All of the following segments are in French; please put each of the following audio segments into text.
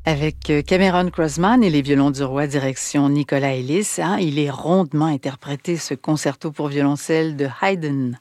Avec Cameron Crossman et les violons du roi direction Nicolas Ellis, il est rondement interprété ce concerto pour violoncelle de Haydn.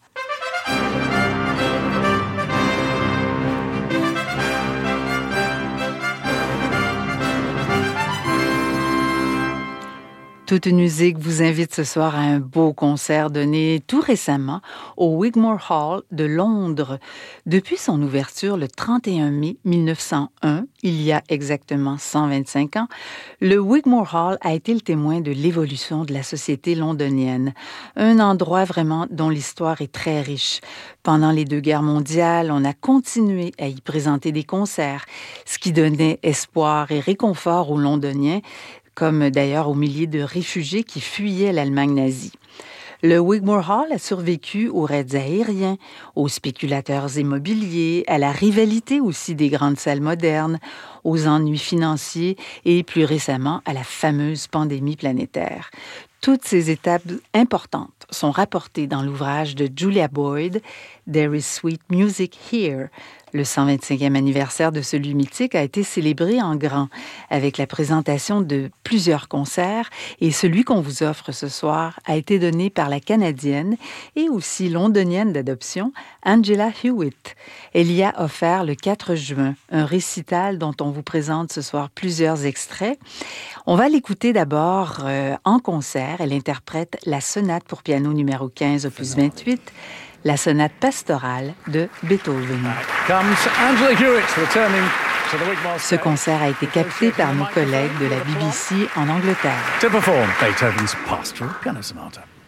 Toute une musique vous invite ce soir à un beau concert donné tout récemment au Wigmore Hall de Londres. Depuis son ouverture le 31 mai 1901, il y a exactement 125 ans, le Wigmore Hall a été le témoin de l'évolution de la société londonienne. Un endroit vraiment dont l'histoire est très riche. Pendant les 2 guerres mondiales, on a continué à y présenter des concerts, ce qui donnait espoir et réconfort aux Londoniens, comme d'ailleurs aux milliers de réfugiés qui fuyaient l'Allemagne nazie. Le Wigmore Hall a survécu aux raids aériens, aux spéculateurs immobiliers, à la rivalité aussi des grandes salles modernes, aux ennuis financiers et plus récemment à la fameuse pandémie planétaire. Toutes ces étapes importantes sont rapportées dans l'ouvrage de Julia Boyd, There is Sweet Music Here. Le 125e anniversaire de celui mythique a été célébré en grand, avec la présentation de plusieurs concerts, et celui qu'on vous offre ce soir a été donné par la Canadienne et aussi londonienne d'adoption, Angela Hewitt. Elle y a offert le 4 juin un récital dont on vous présente ce soir plusieurs extraits. On va l'écouter d'abord en concert. Elle interprète la sonate pour piano numéro 15, opus 28, la sonate pastorale de Beethoven. Ce concert a été capté par nos collègues de la BBC en Angleterre. To perform Beethoven's Pastoral Piano Sonata.